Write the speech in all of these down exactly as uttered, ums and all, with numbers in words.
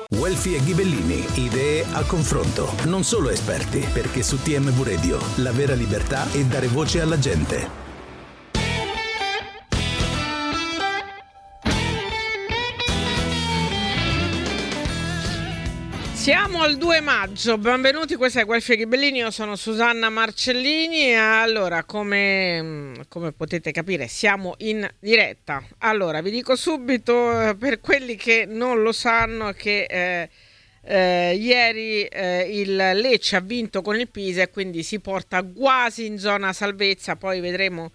Guelfi e Ghibellini, idee a confronto, non solo esperti, perché su T M V Radio la vera libertà è dare voce alla gente. Siamo al due maggio, benvenuti, questa è Guelfi e Ghibellini, io sono Susanna Marcellini e allora come, come potete capire siamo in diretta. Allora vi dico subito, per quelli che non lo sanno, che eh, eh, ieri eh, il Lecce ha vinto con il Pisa e quindi si porta quasi in zona salvezza, poi vedremo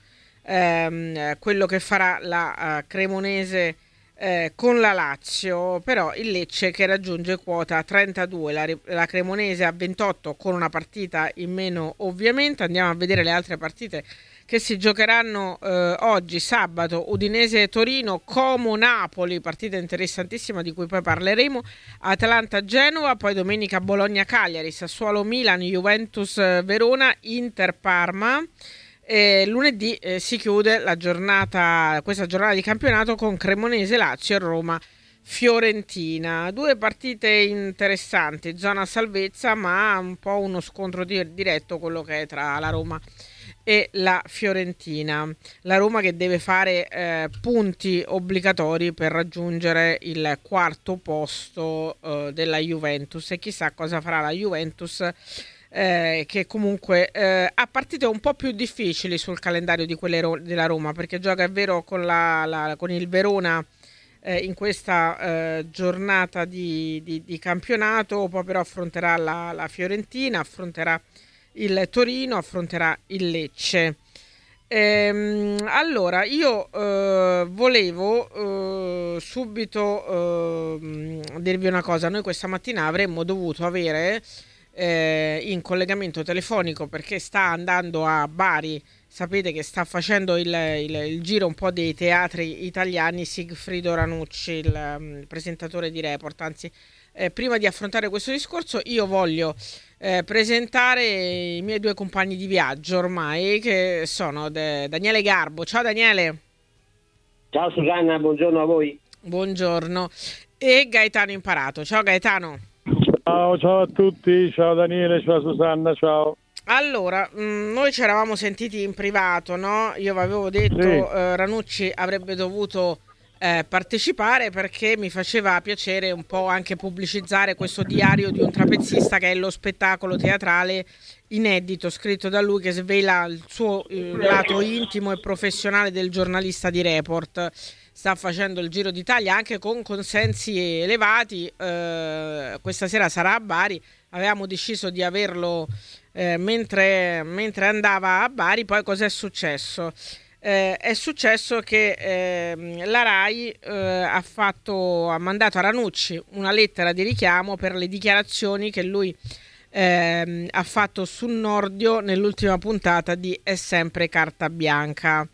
ehm, quello che farà la uh, Cremonese Eh, con la Lazio. Però il Lecce che raggiunge quota trentadue, la, la Cremonese a ventotto con una partita in meno ovviamente. Andiamo a vedere le altre partite che si giocheranno eh, oggi sabato: Udinese-Torino, Como-Napoli, partita interessantissima di cui poi parleremo, Atalanta-Genova, poi domenica Bologna-Cagliari, Sassuolo-Milan, Juventus-Verona, Inter-Parma. E lunedì eh, si chiude la giornata, questa giornata di campionato con Cremonese Lazio e Roma Fiorentina. Due partite interessanti, zona salvezza, ma un po' uno scontro di- diretto quello che è tra la Roma e la Fiorentina. La Roma che deve fare eh, punti obbligatori per raggiungere il quarto posto eh, della Juventus, e chissà cosa farà la Juventus, Eh, che comunque eh, ha partite un po' più difficili sul calendario di quelle ro- della Roma, perché gioca, è vero, con, la, la, con il Verona eh, in questa eh, giornata di, di, di campionato, poi però affronterà la, la Fiorentina, affronterà il Torino, affronterà il Lecce. Ehm, allora io eh, volevo eh, subito eh, dirvi una cosa. Noi questa mattina avremmo dovuto avere eh, in collegamento telefonico, perché sta andando a Bari, sapete che sta facendo il, il, il giro un po' dei teatri italiani, Sigfrido Ranucci, il, um, il presentatore di Report. Anzi, eh, prima di affrontare questo discorso io voglio eh, presentare i miei due compagni di viaggio ormai, che sono de- Daniele Garbo. Ciao Daniele. Ciao Susanna, buongiorno a voi. Buongiorno. E Gaetano Imparato. Ciao Gaetano. Ciao, ciao a tutti, ciao Daniele, ciao Susanna, ciao. Allora, mh, noi ci eravamo sentiti in privato, no? Io vi avevo detto Sì. eh, Ranucci avrebbe dovuto eh, partecipare, perché mi faceva piacere un po' anche pubblicizzare questo diario di un trapezzista, che è lo spettacolo teatrale inedito scritto da lui, che svela il suo eh, lato intimo e professionale del giornalista di Report. Sta facendo il Giro d'Italia anche con consensi elevati. Eh, questa sera sarà a Bari. Avevamo deciso di averlo eh, mentre, mentre andava a Bari. Poi cos'è successo? Eh, è successo che eh, la RAI eh, ha fatto, ha mandato a Ranucci una lettera di richiamo per le dichiarazioni che lui eh, ha fatto su Nordio nell'ultima puntata di È sempre carta bianca.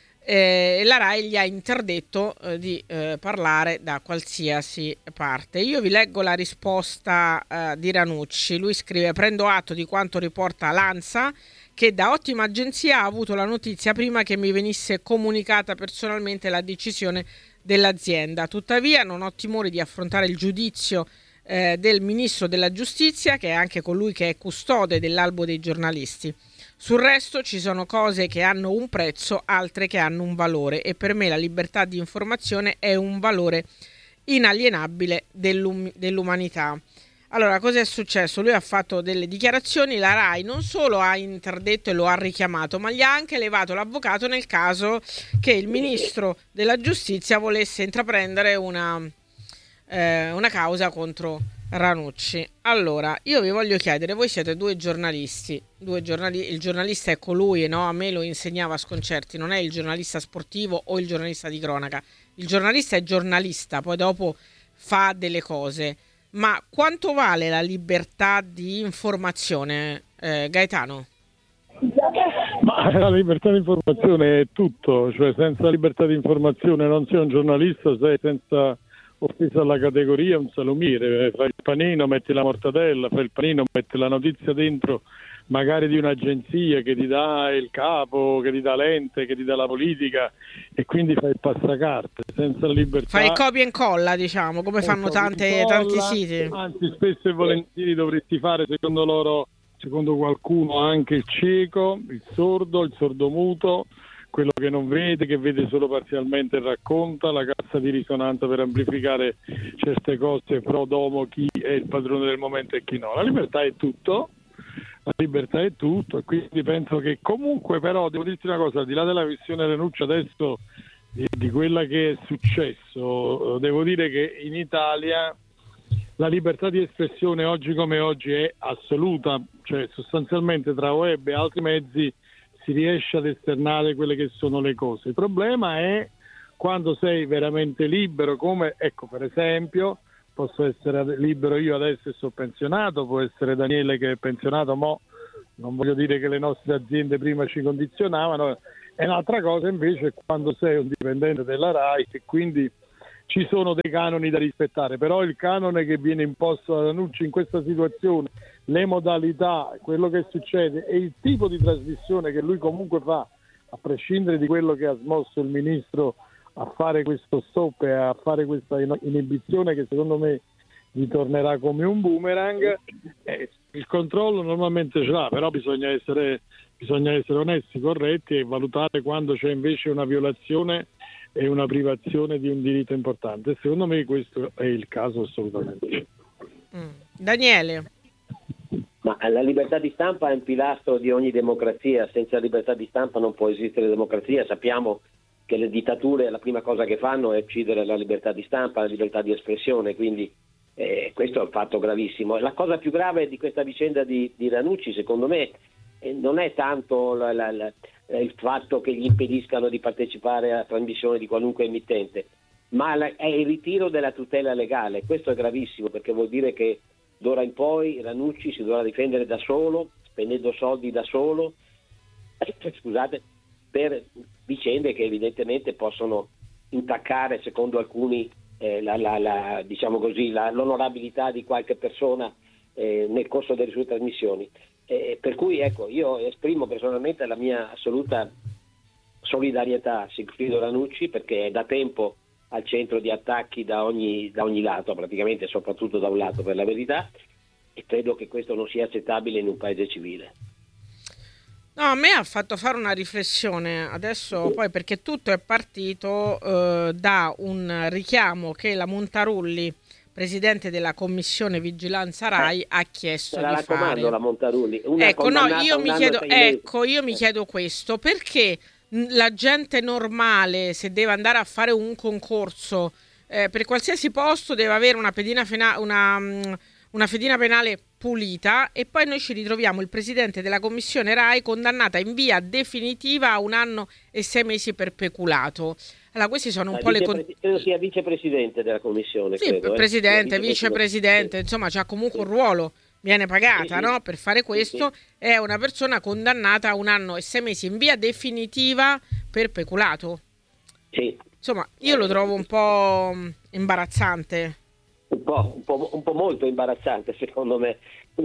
E la RAI gli ha interdetto eh, di eh, parlare da qualsiasi parte. Io vi leggo la risposta eh, di Ranucci. Lui scrive: prendo atto di quanto riporta l'ANSA, che da ottima agenzia ha avuto la notizia prima che mi venisse comunicata personalmente la decisione dell'azienda. Tuttavia non ho timore di affrontare il giudizio eh, del ministro della giustizia, che è anche colui che è custode dell'albo dei giornalisti. Sul resto ci sono cose che hanno un prezzo, altre che hanno un valore, e per me la libertà di informazione è un valore inalienabile dell'um- dell'umanità. Allora, cosa è successo? Lui ha fatto delle dichiarazioni, la RAI non solo ha interdetto e lo ha richiamato, ma gli ha anche levato l'avvocato nel caso che il ministro della giustizia volesse intraprendere una, eh, una causa contro Ranucci. Allora, io vi voglio chiedere, voi siete due giornalisti, due giornali- il giornalista è colui, no? A me lo insegnava Sconcerti, non è il giornalista sportivo o il giornalista di cronaca. Il giornalista è giornalista, poi dopo fa delle cose. Ma quanto vale la libertà di informazione, eh, Gaetano? Ma la libertà di informazione è tutto, cioè senza libertà di informazione non sei un giornalista, sei senza offesa alla categoria un salumiere. Fai il panino, metti la mortadella, fai il panino, metti la notizia dentro, magari di un'agenzia che ti dà il capo, che ti dà l'ente, che ti dà la politica, e quindi fai il passacarte. Senza libertà fai copia e incolla, diciamo, come fanno tante, tanti siti. Anzi, spesso e volentieri dovresti fare, secondo loro, secondo qualcuno, anche il cieco, il sordo, il sordomuto, quello che non vede, che vede solo parzialmente e racconta, la cassa di risonanza per amplificare certe cose pro domo, chi è il padrone del momento e chi no. La libertà è tutto, la libertà è tutto, e quindi penso che comunque, però, devo dirti una cosa, al di là della questione Ranucci adesso, di, di quella che è successo, devo dire che in Italia la libertà di espressione oggi come oggi è assoluta, cioè sostanzialmente tra web e altri mezzi si riesce ad esternare quelle che sono le cose. Il problema è quando sei veramente libero, come, ecco, per esempio, posso essere libero io adesso e sono pensionato, può essere Daniele che è pensionato, mo non voglio dire che le nostre aziende prima ci condizionavano, è un'altra cosa invece quando sei un dipendente della RAI e quindi ci sono dei canoni da rispettare, però il canone che viene imposto da Ranucci in questa situazione, le modalità, quello che succede e il tipo di trasmissione che lui comunque fa, a prescindere di quello che ha smosso il ministro a fare questo stop e a fare questa inibizione che secondo me gli tornerà come un boomerang, eh, il controllo normalmente ce l'ha, però bisogna essere, bisogna essere onesti, corretti e valutare quando c'è invece una violazione e una privazione di un diritto importante. Secondo me questo è il caso assolutamente. Mm. Daniele. Ma la libertà di stampa è un pilastro di ogni democrazia, senza libertà di stampa non può esistere democrazia. Sappiamo che le dittature la prima cosa che fanno è uccidere la libertà di stampa, la libertà di espressione, quindi eh, questo è un fatto gravissimo. La cosa più grave di questa vicenda di, di Ranucci, secondo me, eh, non è tanto la, la, la il fatto che gli impediscano di partecipare a trasmissioni di qualunque emittente, ma è il ritiro della tutela legale. Questo è gravissimo, perché vuol dire che d'ora in poi Ranucci si dovrà difendere da solo, spendendo soldi da solo, scusate, per vicende che evidentemente possono intaccare, secondo alcuni, eh, la, la, la, diciamo così, la, l'onorabilità di qualche persona eh, nel corso delle sue trasmissioni. Eh, per cui ecco, io esprimo personalmente la mia assoluta solidarietà a Sigfrido Ranucci, perché è da tempo al centro di attacchi da ogni, da ogni lato, praticamente soprattutto da un lato per la verità, e credo che questo non sia accettabile in un paese civile. No, a me ha fatto fare una riflessione adesso, poi, perché tutto è partito eh, da un richiamo che la Montarulli, presidente della commissione vigilanza RAI, ha chiesto la di fare. La Montarulli. Una ecco, no, io mi chiedo, ecco, io mi chiedo questo, perché la gente normale, se deve andare a fare un concorso eh, per qualsiasi posto, deve avere una pedina, fena- una, una fedina penale pulita, e poi noi ci ritroviamo il presidente della commissione RAI condannata in via definitiva a un anno e sei mesi per peculato. Allora, questi sono un eh, po' le con... credo sia vicepresidente della commissione. Sì, credo, presidente, eh. vicepresidente, sì. Insomma, c'ha comunque sì. un ruolo, viene pagata, sì, no? Per fare questo, sì, sì. È una persona condannata a un anno e sei mesi in via definitiva per peculato. Sì. Insomma, io lo trovo un po' imbarazzante. Un po', un po', un po' molto imbarazzante, secondo me.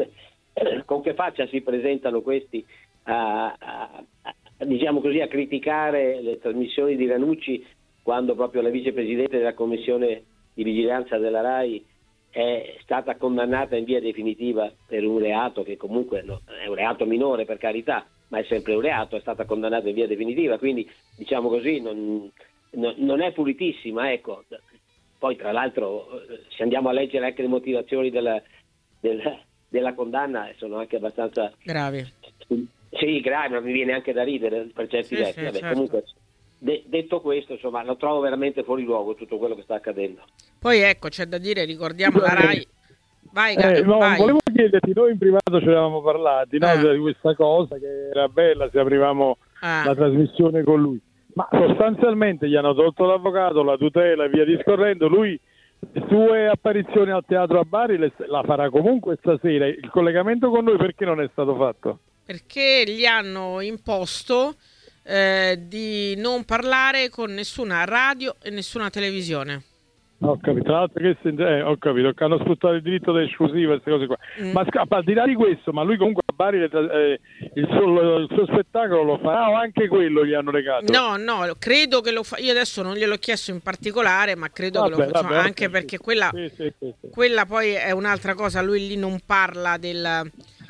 Con che faccia si presentano questi a, a, a, diciamo così, a criticare le trasmissioni di Ranucci, quando proprio la vicepresidente della commissione di vigilanza della RAI è stata condannata in via definitiva per un reato che comunque no, è un reato minore, per carità, ma è sempre un reato, è stata condannata in via definitiva, quindi diciamo così non, non, non è pulitissima, ecco. Poi tra l'altro, se andiamo a leggere anche le motivazioni della, della, della condanna, sono anche abbastanza gravi. Sì, gravi, ma mi viene anche da ridere per certi sì, versi. sì, Vabbè, certo. Comunque, de- detto questo, insomma, lo trovo veramente fuori luogo tutto quello che sta accadendo. Poi ecco, c'è da dire, ricordiamo la RAI. Vai, eh, no, vai. Volevo chiederti, noi in privato ci eravamo parlati, no, eh. di questa cosa, che era bella se aprivamo eh. la trasmissione con lui. Ma sostanzialmente gli hanno tolto l'avvocato, la tutela e via discorrendo. Lui le sue apparizioni al teatro a Bari le, la farà comunque stasera. Il collegamento con noi perché non è stato fatto? Perché gli hanno imposto eh, di non parlare con nessuna radio e nessuna televisione. Ho capito, tra l'altro che se, eh, ho capito, hanno sfruttato il diritto d'esclusiva, queste cose qua. Mm. Ma al di là di questo, ma lui comunque a Bari eh, il, suo, il suo spettacolo lo farà o anche quello gli hanno legato? No, no, credo che lo fa. Io adesso non gliel'ho chiesto in particolare, ma credo vabbè, che lo faccia, anche okay, perché quella, sì, sì, sì, sì. quella poi è un'altra cosa. Lui lì non parla del,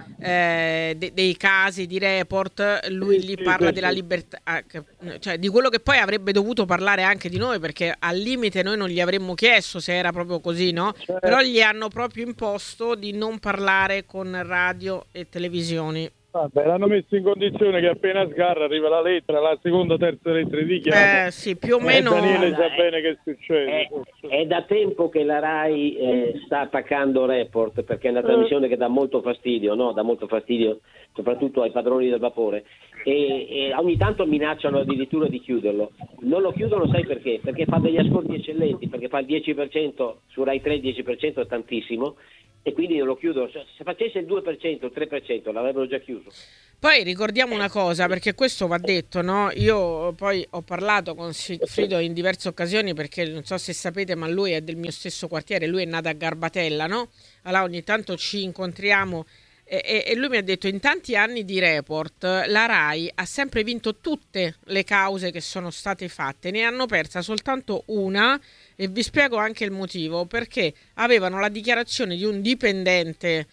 eh, de, dei casi di report, lui sì, lì sì, parla sì, della sì. libertà, cioè di quello che poi avrebbe dovuto parlare anche di noi, perché al limite noi non gli avremmo chiesto se era proprio così, no? Certo. Però gli hanno proprio imposto di non parlare con radio e televisioni. Vabbè, l'hanno messo in condizione che appena sgarra arriva la lettera, la seconda, terza lettera di chiamo. Eh sì, più o meno. Eh, Daniele sa è, bene che succede. È, è da tempo che la Rai eh, sta attaccando Report, perché è una trasmissione che dà molto fastidio, no? Dà molto fastidio soprattutto ai padroni del vapore. E, e ogni tanto minacciano addirittura di chiuderlo. Non lo chiudono, sai perché? Perché fa degli ascolti eccellenti, perché fa il dieci per cento su Rai tre, il dieci per cento è tantissimo. E quindi non lo chiudo. Se facesse il due per cento, il tre per cento l'avrebbero già chiuso. Poi ricordiamo una cosa, perché questo va detto, no? Io poi ho parlato con Sigfrido in diverse occasioni, perché non so se sapete, ma lui è del mio stesso quartiere, lui è nato a Garbatella, no? Allora ogni tanto ci incontriamo e, e, e lui mi ha detto: in tanti anni di report la Rai ha sempre vinto tutte le cause che sono state fatte, ne hanno persa soltanto una. E vi spiego anche il motivo, perché avevano la dichiarazione di un dipendente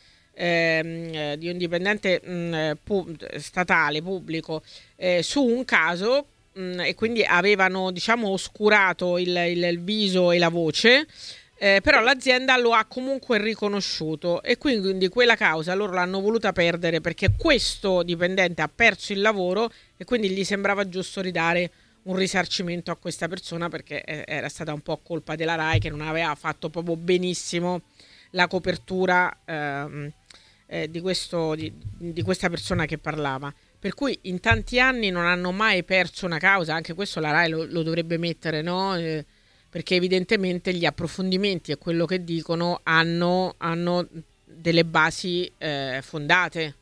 ehm, di un dipendente mh, pu- statale, pubblico, eh, su un caso mh, e quindi avevano, diciamo, oscurato il, il, il viso e la voce, eh, però l'azienda lo ha comunque riconosciuto e quindi quella causa loro l'hanno voluta perdere, perché questo dipendente ha perso il lavoro e quindi gli sembrava giusto ridare un risarcimento a questa persona, perché era stata un po' colpa della Rai che non aveva fatto proprio benissimo la copertura ehm, eh, di, questo, di, di questa persona che parlava. Per cui in tanti anni non hanno mai perso una causa, anche questo la Rai lo, lo dovrebbe mettere, no? Eh, perché evidentemente gli approfondimenti e quello che dicono hanno, hanno delle basi eh, fondate.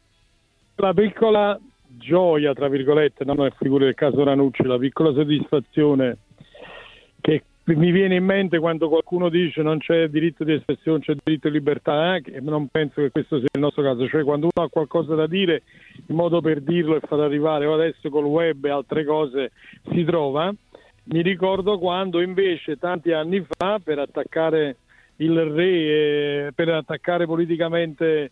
La piccola gioia, tra virgolette, non è figura del caso Ranucci, la piccola soddisfazione che mi viene in mente quando qualcuno dice non c'è diritto di espressione, c'è diritto di libertà, eh, che non penso che questo sia il nostro caso, cioè quando uno ha qualcosa da dire, il modo per dirlo e far arrivare, o adesso col web e altre cose si trova. Mi ricordo quando invece tanti anni fa, per attaccare il re, eh, per attaccare politicamente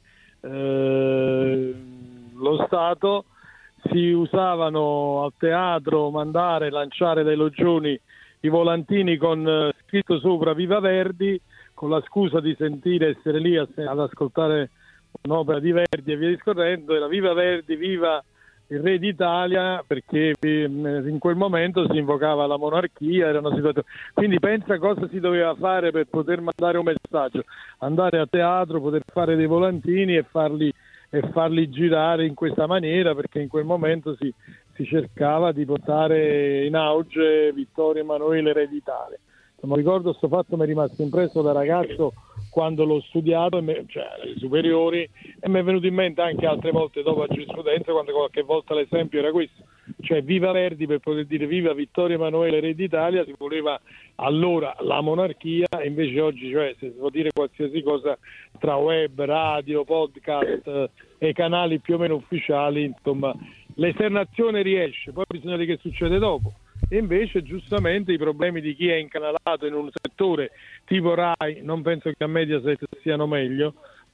eh, lo Stato, si usavano al teatro mandare, lanciare dai loggioni i volantini con eh, scritto sopra Viva Verdi, con la scusa di sentire, essere lì a, ad ascoltare un'opera di Verdi e via discorrendo. Era Viva Verdi, viva il re d'Italia, perché in quel momento si invocava la monarchia, era una situazione. Quindi pensa cosa si doveva fare per poter mandare un messaggio: andare a teatro, poter fare dei volantini e farli e farli girare in questa maniera, perché in quel momento si, si cercava di portare in auge Vittorio Emanuele re d'Italia. Non ricordo, sto fatto mi è rimasto impresso da ragazzo quando l'ho studiato, cioè alle superiori, e mi è venuto in mente anche altre volte dopo a giurisprudenza, quando qualche volta l'esempio era questo, cioè viva Verdi per poter dire viva Vittorio Emanuele re d'Italia, si voleva allora la monarchia, e invece oggi, cioè, se si può dire qualsiasi cosa tra web, radio, podcast eh, e canali più o meno ufficiali, insomma l'esternazione riesce, poi bisogna vedere che succede dopo. E invece giustamente i problemi di chi è incanalato in un settore tipo Rai, non penso che a Mediaset siano meglio,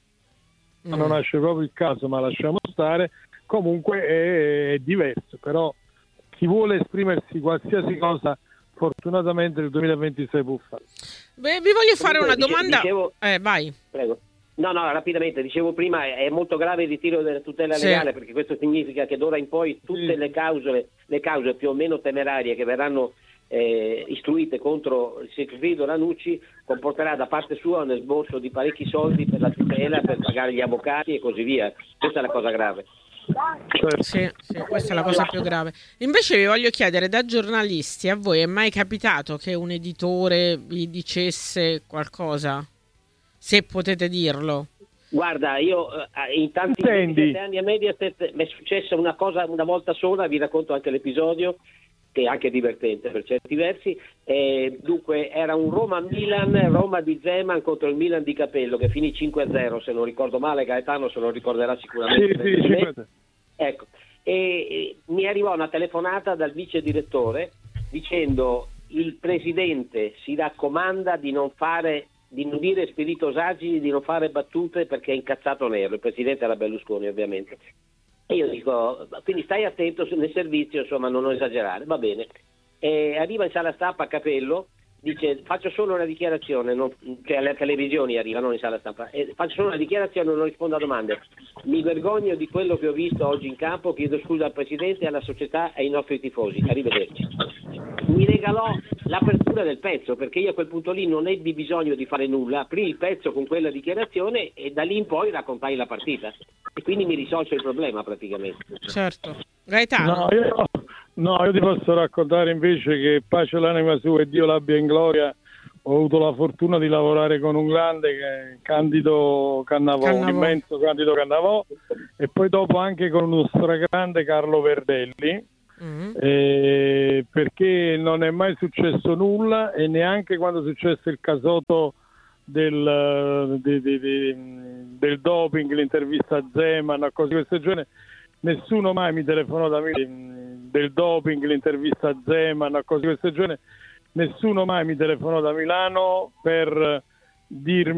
mm. non nasce proprio il caso, ma lasciamo stare, comunque è, è diverso. Però chi vuole esprimersi qualsiasi cosa, fortunatamente nel duemilaventisei può fare. Beh, vi voglio fare comunque, una domanda. Dicevo, eh, vai. Prego. No, no, rapidamente, dicevo prima, è molto grave il ritiro della tutela legale, sì, perché questo significa che d'ora in poi tutte sì. le cause, le cause più o meno temerarie che verranno eh, istruite contro il Sigfrido Ranucci comporterà da parte sua un esborso di parecchi soldi per la tutela, per pagare gli avvocati e così via. Questa è la cosa grave. Sì, sì, questa è la cosa più grave. Invece vi voglio chiedere, da giornalisti, a voi è mai capitato che un editore vi dicesse qualcosa? Se potete dirlo. Guarda, io in tanti anni a Mediaset mi è successa una cosa una volta sola, vi racconto anche l'episodio. che è anche divertente per certi versi. Eh, dunque era un Roma-Milan, Roma di Zeman contro il Milan di Capello, che finì cinque a zero, se non ricordo male. Gaetano se lo ricorderà sicuramente. Sì, sì, cinque. Ecco, e, e mi arrivò una telefonata dal vice direttore dicendo: il presidente si raccomanda di non fare, di non dire spiritosaggi, di non fare battute perché è incazzato nero. Il presidente era Berlusconi, ovviamente. E io dico, quindi stai attento nel servizio, insomma, non esagerare, va bene. E arriva in sala stampa Capello, dice: faccio solo una dichiarazione, non, cioè alle televisioni arriva, non in sala stampa, e faccio solo una dichiarazione, non rispondo a domande. Mi vergogno di quello che ho visto oggi in campo, chiedo scusa al presidente, alla società e ai nostri tifosi, arrivederci. Mi regalò l'apertura del pezzo, perché io a quel punto lì non ebbi bisogno di fare nulla, aprì il pezzo con quella dichiarazione e da lì in poi raccontai la partita, e quindi mi risolse il problema praticamente. Certo. Gaetano? No, io, no, io ti posso raccontare invece che pace l'anima sua e Dio l'abbia in gloria. Ho avuto la fortuna di lavorare con un grande che è Candido Cannavò, Cannavò. un immenso Candido Cannavò, e poi dopo anche con uno stragrande Carlo Verdelli. Mm. Eh, perché non è mai successo nulla, e neanche quando è successo il casotto del, di, di, di, del doping, l'intervista a Zeman, cose di questo genere, nessuno mai mi telefonò da Milano, del doping, l'intervista a Zeman, cose di questo genere, nessuno mai mi telefonò da Milano per dirmi